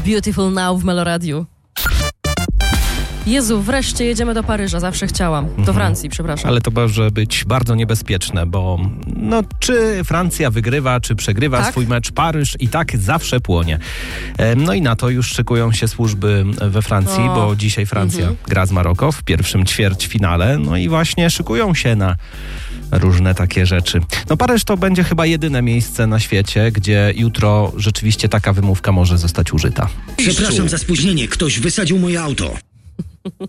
Beautiful Now w Meloradiu. Jezu, wreszcie jedziemy do Paryża, zawsze chciałam. Do Francji, przepraszam. Ale to może być bardzo niebezpieczne, bo czy Francja wygrywa, czy przegrywa swój mecz, Paryż i tak zawsze płonie. No i na to już szykują się służby we Francji, bo dzisiaj Francja gra z Maroko w pierwszym ćwierćfinale, no i właśnie szykują się na różne takie rzeczy. Paryż to będzie chyba jedyne miejsce na świecie, gdzie jutro rzeczywiście taka wymówka może zostać użyta. Przepraszam za spóźnienie, ktoś wysadził moje auto.